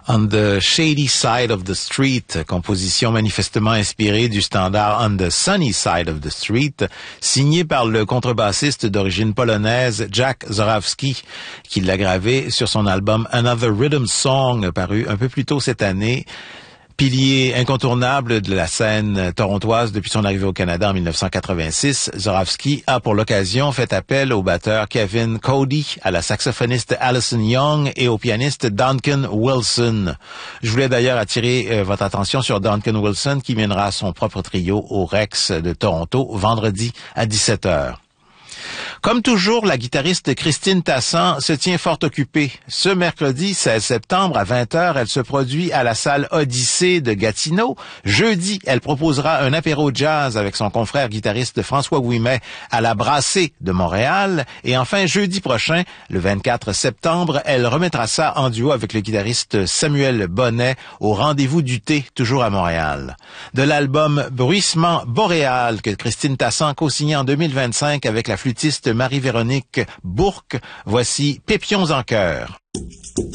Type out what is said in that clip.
On the Shady Side of the Street, composition manifestement inspirée du standard On the Sunny Side of the Street, signé par le contrebassiste d'origine polonaise Jack Zorawski, qui l'a gravé sur son album Another Rhythm Song, paru un peu plus tôt cette année. Pilier incontournable de la scène torontoise depuis son arrivée au Canada en 1986, Zorawski a pour l'occasion fait appel au batteur Kevin Cody, à la saxophoniste Alison Young et au pianiste Duncan Wilson. Je voulais d'ailleurs attirer votre attention sur Duncan Wilson qui mènera son propre trio au Rex de Toronto vendredi à 17h. Comme toujours, la guitariste Christine Tassan se tient fort occupée. Ce mercredi 16 septembre à 20h, elle se produit à la salle Odyssée de Gatineau. Jeudi, elle proposera un apéro jazz avec son confrère guitariste François Ouimet à la Brassée de Montréal. Et enfin, jeudi prochain, le 24 septembre, elle remettra ça en duo avec le guitariste Samuel Bonnet au Rendez-vous du thé, toujours à Montréal. De l'album Bruissement boréal que Christine Tassan co-signait en 2025 avec la flûtiste Marie-Véronique Bourque, voici Pépions en chœur.